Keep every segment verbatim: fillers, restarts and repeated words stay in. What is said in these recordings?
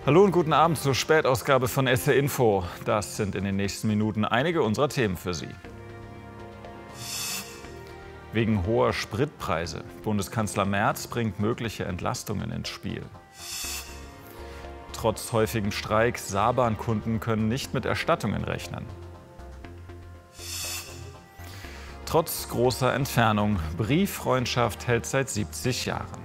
Hallo und guten Abend zur Spätausgabe von S R Info. Das sind in den nächsten Minuten einige unserer Themen für Sie. Wegen hoher Spritpreise. Bundeskanzler Merz bringt mögliche Entlastungen ins Spiel. Trotz häufigen Streiks, Saarbahnkunden können nicht mit Erstattungen rechnen. Trotz großer Entfernung. Brieffreundschaft hält seit siebzig Jahren.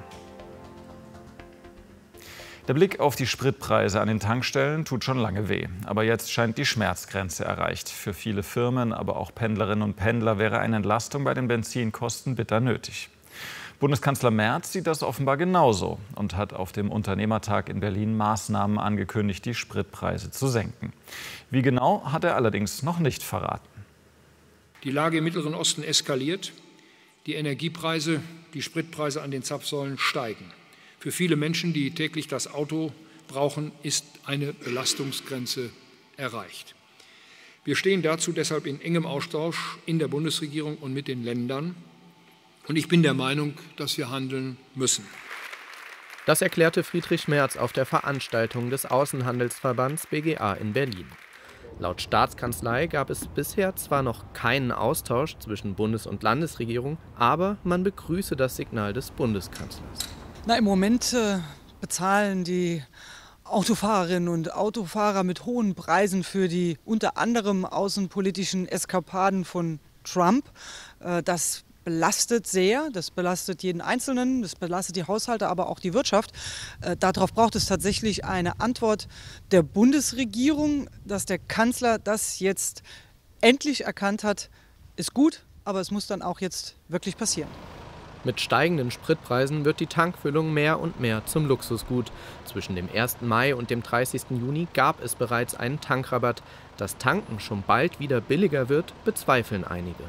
Der Blick auf die Spritpreise an den Tankstellen tut schon lange weh. Aber jetzt scheint die Schmerzgrenze erreicht. Für viele Firmen, aber auch Pendlerinnen und Pendler wäre eine Entlastung bei den Benzinkosten bitter nötig. Bundeskanzler Merz sieht das offenbar genauso und hat auf dem Unternehmertag in Berlin Maßnahmen angekündigt, die Spritpreise zu senken. Wie genau, hat er allerdings noch nicht verraten. Die Lage im Mittleren Osten eskaliert. Die Energiepreise, die Spritpreise an den Zapfsäulen steigen. Für viele Menschen, die täglich das Auto brauchen, ist eine Belastungsgrenze erreicht. Wir stehen dazu deshalb in engem Austausch in der Bundesregierung und mit den Ländern. Und ich bin der Meinung, dass wir handeln müssen. Das erklärte Friedrich Merz auf der Veranstaltung des Außenhandelsverbands B G A in Berlin. Laut Staatskanzlei gab es bisher zwar noch keinen Austausch zwischen Bundes- und Landesregierung, aber man begrüße das Signal des Bundeskanzlers. Na, im Moment äh, bezahlen die Autofahrerinnen und Autofahrer mit hohen Preisen für die unter anderem außenpolitischen Eskapaden von Trump. Äh, das belastet sehr, das belastet jeden Einzelnen, das belastet die Haushalte, aber auch die Wirtschaft. Äh, darauf braucht es tatsächlich eine Antwort der Bundesregierung. Dass der Kanzler das jetzt endlich erkannt hat, ist gut, aber es muss dann auch jetzt wirklich passieren. Mit steigenden Spritpreisen wird die Tankfüllung mehr und mehr zum Luxusgut. Zwischen dem ersten Mai und dem dreißigsten Juni gab es bereits einen Tankrabatt. Dass Tanken schon bald wieder billiger wird, bezweifeln einige.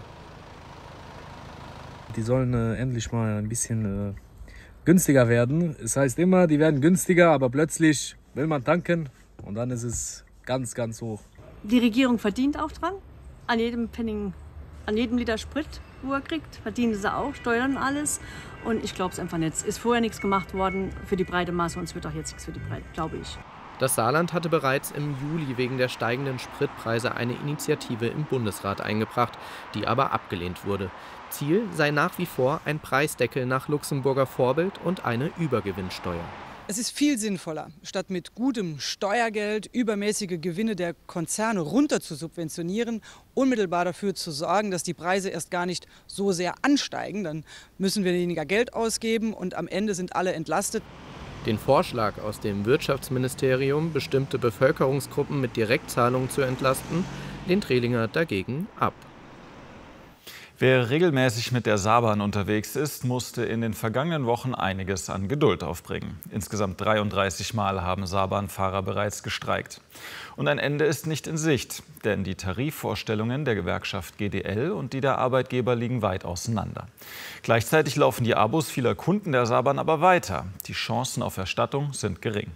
Die sollen äh, endlich mal ein bisschen äh, günstiger werden. Es heißt immer, die werden günstiger, aber plötzlich will man tanken und dann ist es ganz, ganz hoch. Die Regierung verdient auch dran, an jedem Pfennig, an jedem Liter Sprit, wo er kriegt, verdienen sie auch, steuern alles. Und ich glaube es einfach nicht. Es ist vorher nichts gemacht worden für die breite Masse und es wird auch jetzt nichts für die Breite, glaube ich. Das Saarland hatte bereits im Juli wegen der steigenden Spritpreise eine Initiative im Bundesrat eingebracht, die aber abgelehnt wurde. Ziel sei nach wie vor ein Preisdeckel nach Luxemburger Vorbild und eine Übergewinnsteuer. Es ist viel sinnvoller, statt mit gutem Steuergeld übermäßige Gewinne der Konzerne runter zu subventionieren, unmittelbar dafür zu sorgen, dass die Preise erst gar nicht so sehr ansteigen. Dann müssen wir weniger Geld ausgeben und am Ende sind alle entlastet. Den Vorschlag aus dem Wirtschaftsministerium, bestimmte Bevölkerungsgruppen mit Direktzahlungen zu entlasten, lehnt Rehlinger dagegen ab. Wer regelmäßig mit der Saarbahn unterwegs ist, musste in den vergangenen Wochen einiges an Geduld aufbringen. Insgesamt dreiunddreißig Mal haben Saarbahnfahrer bereits gestreikt. Und ein Ende ist nicht in Sicht, denn die Tarifvorstellungen der Gewerkschaft G D L und die der Arbeitgeber liegen weit auseinander. Gleichzeitig laufen die Abos vieler Kunden der Saarbahn aber weiter. Die Chancen auf Erstattung sind gering.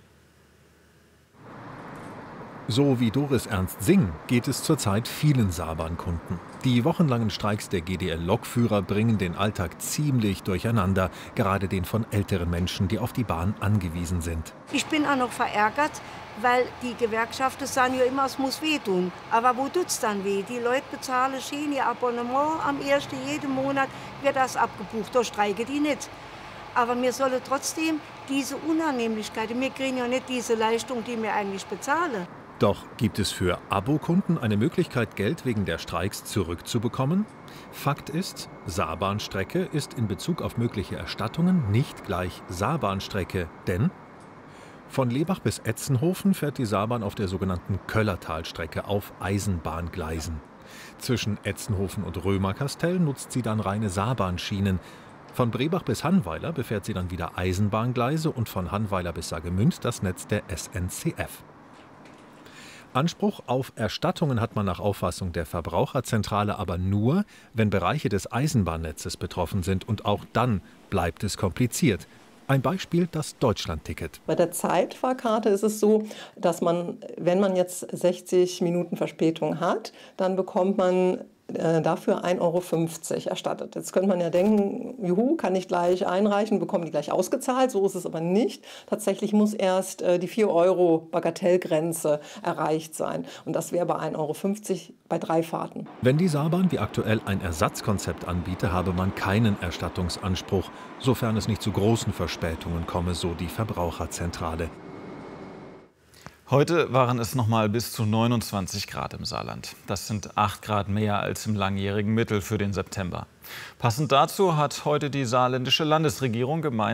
So wie Doris Ernst-Sing geht es zurzeit vielen Saarbahnkunden. Die wochenlangen Streiks der G D L-Lokführer bringen den Alltag ziemlich durcheinander, gerade den von älteren Menschen, die auf die Bahn angewiesen sind. Ich bin auch noch verärgert, weil die Gewerkschaften sagen ja immer, es muss wehtun. Aber wo tut's dann weh? Die Leute bezahlen schön ihr Abonnement am ersten jeden Monat, wird das abgebucht, da streiken die nicht. Aber wir sollen trotzdem diese Unannehmlichkeiten, wir kriegen ja nicht diese Leistung, die wir eigentlich bezahlen. Doch gibt es für Abokunden eine Möglichkeit, Geld wegen der Streiks zurückzubekommen? Fakt ist, Saarbahnstrecke ist in Bezug auf mögliche Erstattungen nicht gleich Saarbahnstrecke, denn von Lebach bis Etzenhofen fährt die Saarbahn auf der sogenannten Köllertalstrecke auf Eisenbahngleisen. Zwischen Etzenhofen und Römerkastell nutzt sie dann reine Saarbahnschienen. Von Brebach bis Hannweiler befährt sie dann wieder Eisenbahngleise und von Hannweiler bis Saargemünd das Netz der S N C F. Anspruch auf Erstattungen hat man nach Auffassung der Verbraucherzentrale aber nur, wenn Bereiche des Eisenbahnnetzes betroffen sind. Und auch dann bleibt es kompliziert. Ein Beispiel: das Deutschlandticket. Bei der Zeitfahrkarte ist es so, dass man, wenn man jetzt sechzig Minuten Verspätung hat, dann bekommt man äh, dafür ein Euro fünfzig erstattet. Jetzt könnte man ja denken, juhu, kann ich gleich einreichen, bekommen die gleich ausgezahlt. So ist es aber nicht. Tatsächlich muss erst äh, die vier Euro Bagatellgrenze erreicht sein. Und das wäre bei ein Euro fünfzig bei drei Fahrten. Wenn die Saarbahn wie aktuell ein Ersatzkonzept anbiete, habe man keinen Erstattungsanspruch, sofern es nicht zu großen Verspätungen komme, so die Verbraucherzentrale. Heute waren es noch mal bis zu neunundzwanzig Grad im Saarland. Das sind acht Grad mehr als im langjährigen Mittel für den September. Passend dazu hat heute die saarländische Landesregierung gemeinsam